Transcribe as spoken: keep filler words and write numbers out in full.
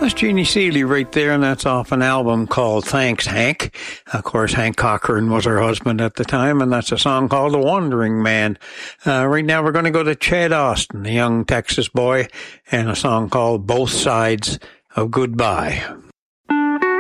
That's Jeannie Seely right there, and that's off an album called Thanks, Hank. Of course, Hank Cochran was her husband at the time, and that's a song called The Wandering Man. Uh, right now we're going to go to Chad Austin, the young Texas boy, and a song called Both Sides of Goodbye.